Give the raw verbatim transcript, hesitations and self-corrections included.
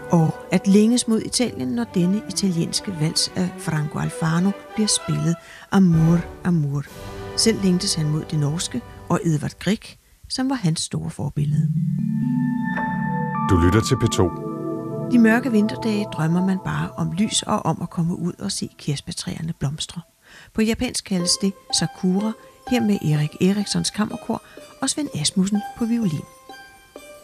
Og at længes mod Italien, når denne italienske vals af Franco Alfano bliver spillet Amor, Amor. Selv længtes han mod det norske og Edvard Grieg, som var hans store forbillede. Du lytter til P to. De mørke vinterdage drømmer man bare om lys og om at komme ud og se kirsebærtræerne blomstre. På japansk kaldes det sakura, her med Erik Erikssons kammerkor og Svend Asmussen på violin.